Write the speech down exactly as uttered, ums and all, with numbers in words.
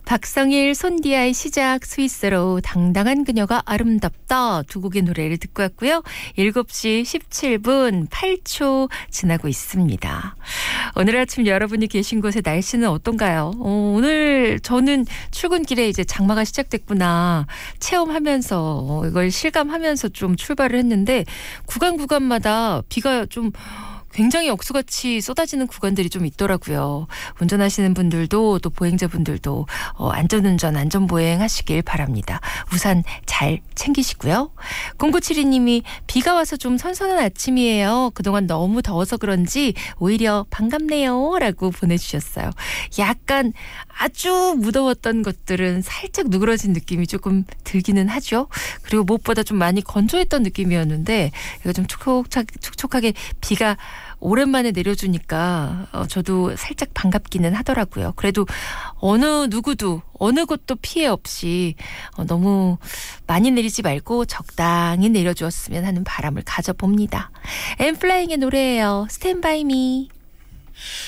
박성일, 손디아의 시작, 스위스로 당당한 그녀가 아름답다 두 곡의 노래를 듣고 왔고요. 일곱 시 십칠 분 팔 초 지나고 있습니다. 오늘 아침 여러분이 계신 곳의 날씨는 어떤가요? 어, 오늘 저는 출근길에 이제 장마가 시작됐구나 체험하면서 어, 이걸 실감하면서 좀 출발을 했는데 구간 구간마다 비가 좀 굉장히 억수같이 쏟아지는 구간들이 좀 있더라고요. 운전하시는 분들도 또 보행자분들도 어, 안전운전, 안전보행 하시길 바랍니다. 우산 잘 챙기시고요. 공구칠이 님이 비가 와서 좀 선선한 아침이에요. 그동안 너무 더워서 그런지 오히려 반갑네요. 라고 보내주셨어요. 약간 아주 무더웠던 것들은 살짝 누그러진 느낌이 조금 들기는 하죠. 그리고 무엇보다 좀 많이 건조했던 느낌이었는데 이거 좀 촉촉, 촉촉하게 비가 오랜만에 내려주니까 어, 저도 살짝 반갑기는 하더라고요. 그래도 어느 누구도 어느 곳도 피해 없이 어, 너무 많이 내리지 말고 적당히 내려주었으면 하는 바람을 가져봅니다. 엠플라잉의 노래예요. 스탠 바이 미.